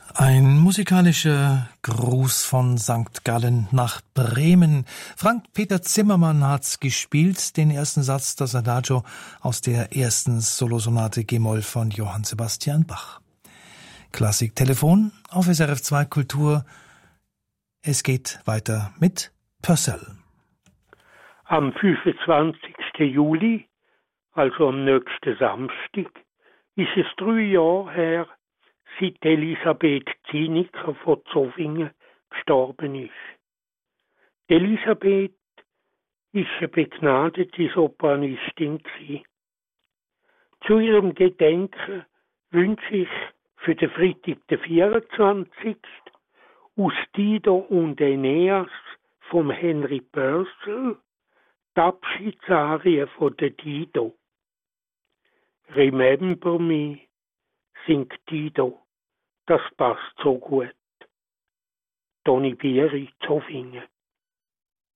Ein musikalischer Gruß von St. Gallen nach Bremen. Frank-Peter Zimmermann hat gespielt, den ersten Satz, das Adagio aus der ersten Solosonate G-Moll von Johann Sebastian Bach. Klassiktelefon auf SRF 2 Kultur. Es geht weiter mit Purcell. Am 25. Juli, also am nächsten Samstag, ist es 3 Jahre her, seit Elisabeth Ziniker von Zofingen gestorben ist. Elisabeth ist eine begnadete Sopranistin gewesen. Zu ihrem Gedenken wünsche ich für den Freitag, den 24. aus Dido und Aeneas vom Henry Purcell die Abschiedsarie von der Dido. Remember me, singt Dido. Das passt so gut. Toni Bieri, Zofingen.